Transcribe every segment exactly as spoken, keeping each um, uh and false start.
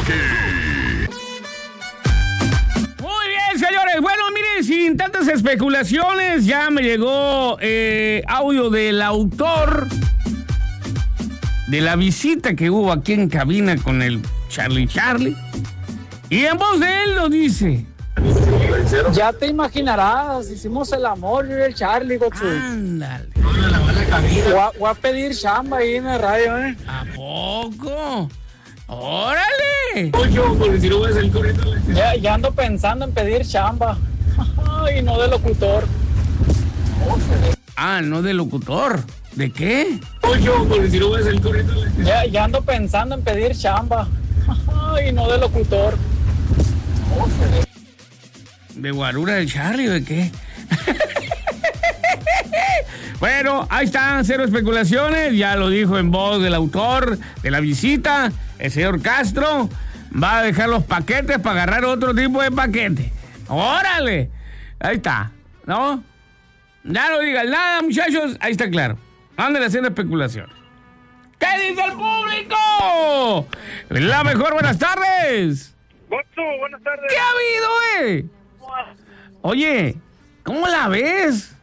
choque. Muy bien, señores. Bueno, miren, sin tantas especulaciones, ya me llegó eh, audio del autor de la visita que hubo aquí en cabina con el Charlie Charlie. Y en voz de él lo dice. Ya te imaginarás, hicimos el amor yo y el Charlie, Gochu. Ándale. Voy a, voy a pedir chamba ahí en el radio, ¿eh? ¿A poco? ¡Órale! Ya, ya ando pensando en pedir chamba. Y no de locutor. Ah, no de locutor. ¿De qué? Ya, ya ando pensando en pedir chamba. Y no de locutor. ¿De guarura del Charlie o de qué? Bueno, ahí están, cero especulaciones. Ya lo dijo en voz del autor de la visita, el señor Castro. Va a dejar los paquetes para agarrar otro tipo de paquete. ¡Órale! Ahí está, ¿no? Ya no digan nada, muchachos. Ahí está claro. Anden haciendo especulaciones. ¿Qué dice el público? La mejor, buenas tardes. Gochu, buenas tardes. ¿Qué ha habido, eh? Oye, ¿cómo la ves?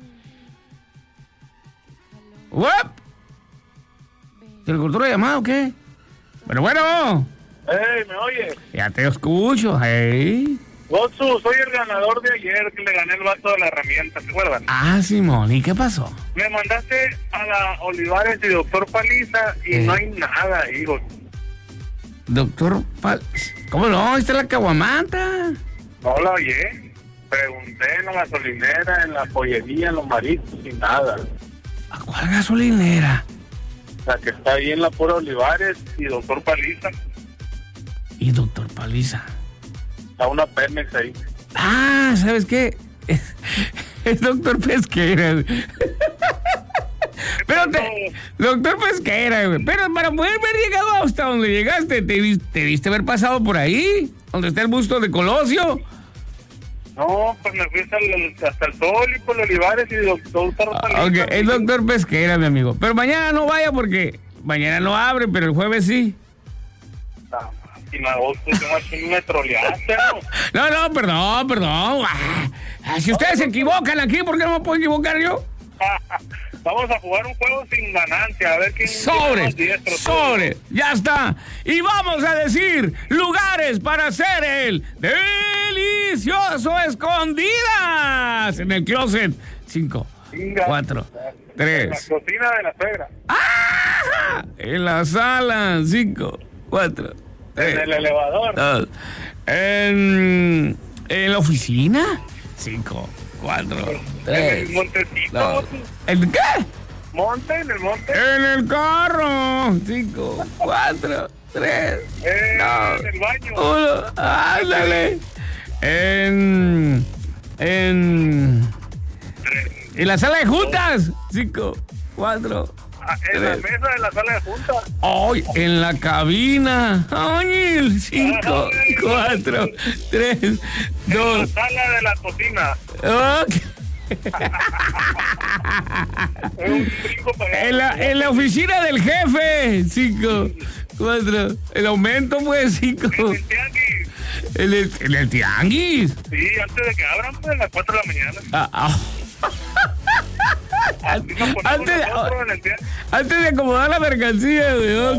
¿What? ¿Se le cortó la llamada o qué? Bueno, bueno. Ey, ¿me oye? Ya te escucho, hey. Gochu, soy el ganador de ayer que le gané el vato de la herramienta, ¿te acuerdas? Ah, Simón, ¿y qué pasó? Me mandaste a la Olivares y doctor Paliza y Eh. no hay nada ahí, Gochu. Doctor Pal... ¿Cómo no? Ahí está la caguamanta. No la oye. Pregunté en la gasolinera, en la pollería, en los mariscos y nada. ¿A cuál gasolinera? La que está ahí en la pura Olivares y doctor Paliza. Y doctor Paliza. Está una Pemex ahí. Ah, ¿sabes qué? Es, es doctor Pesquera. Pero te, doctor Pesquera, güey. Pero para poder haber llegado hasta donde llegaste, te, vis- te viste haber pasado por ahí, donde está el busto de Colosio. No, pues me fui hasta el, hasta el Sol y por Olivares y doctor Paliza. Ok, es doctor Pesquera, mi amigo. Pero mañana no vaya porque mañana no abre, pero el jueves sí. Ah, y me Gochu, te machín, me troleaste, ¿no? No, no, perdón, perdón. Ah, si ustedes se equivocan aquí, ¿por qué no me puedo equivocar yo? Vamos a jugar un juego sin ganancia, a ver quién Sobres, tiene más diestro. sobres, ya está. Y vamos a decir lugares para hacer el delicioso escondidas en el closet. Cinco, Venga. cuatro, En la tres. cocina de la suegra. ¡Ah! En la sala. Cinco, cuatro, tres. En el elevador. Dos. En, en la oficina. Cinco, cuatro, En tres. el montecito. dos. Gochu. ¿En qué? Monte, en el monte. En el carro. Cinco, cuatro, tres, Eh, dos, en el baño. uno. Ándale. En. En. En la sala de juntas. Cinco, cuatro. Ah, en la tres. mesa de la sala de juntas. Ay, en la cabina. Ay, cinco, cuatro, tres, En la dos. sala de la cocina. Ok. Es un brinco para allá. En la, en la oficina del jefe. Cinco, cuatro. El aumento, pues, cinco. En el tianguis. En el, en el tianguis. Sí, antes de que abran, pues, a las cuatro de la mañana. Ah, ah. Así nos ponemos Antes de- nosotros en el tianguis. Antes de acomodar la mercancía, güey, ok.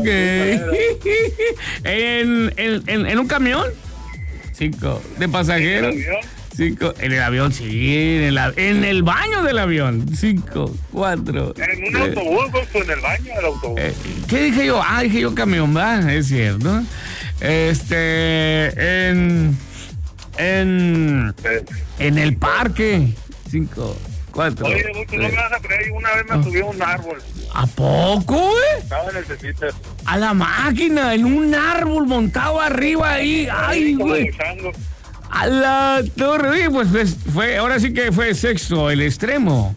en, en, en, en un camión. Cinco. De pasajeros. ¿En el avión? Cinco. En el avión, sí. En el, av- en el baño del avión. Cinco, cuatro. En un tres. autobús, Gochu, en el baño del autobús. Eh, ¿Qué dije yo? Ah, dije yo camión, va, es cierto. Este, en, en, Eh, en el parque. Cinco, cuatro. Oye, Gochu, no tres. me vas a creer, una vez me subí a un árbol. ¿A poco, güey? Estaba en el Tepiter. A la máquina, en un árbol montado arriba ahí. Ay, Como güey. de chango. A la torre. Oye, pues, pues, fue, ahora sí que fue sexto, el extremo.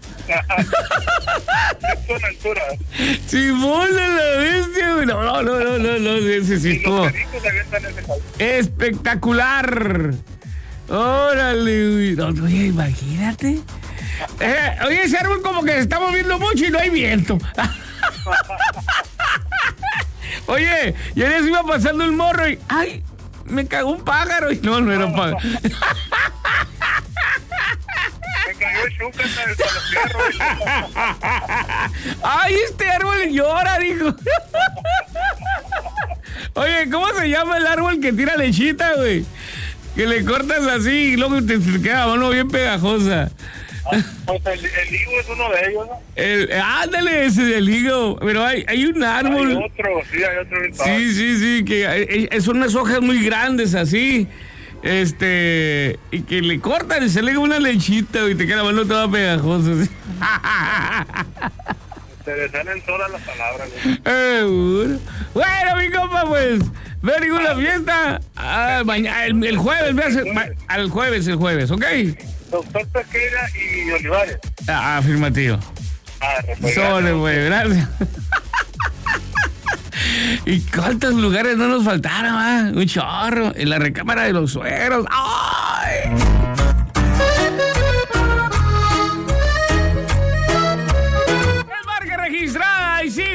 Sexto en altura. Simón de la bestia, güey. No, no, no, no, no, no, ese sí Y estuvo los pericos también están en ese país. espectacular. Órale, güey. No, oye, imagínate. Eh, oye, ese árbol como que se está moviendo mucho y no hay viento. Oye, y en eso iba pasando el morro y... ¡Ay! Me cagó un pájaro. Y no, no era un pájaro. Me cayó el chuca hasta el fierro. ¡Ay, este árbol llora! Dijo. Oye, ¿cómo se llama el árbol que tira lechita, güey? Que le cortas así y luego te, te queda la mano bien pegajosa. Pues el, el higo es uno de ellos, ¿no? El, ándale, ese del higo. Pero hay, hay un árbol. Hay otro, sí, hay otro. Sí, sí, sí, que hay, hay, son unas hojas muy grandes así. Este, y que le cortan y se le da una lechita y te queda la mano toda pegajosa. ¿Sí? Se le salen todas las palabras, güey. Seguro. Bueno, mi compa, pues, very good la fiesta. Ah, mañana, el, el jueves, me hace, ma, al jueves, el jueves, ¿ok? Doctor Pesqueira y Olivares. Ah, afirmativo. Ah, pues, Sole, güey, gracias. ¿Y cuántos lugares no nos faltaron, ah? Un chorro. En la recámara de los sueros. ¡Ay!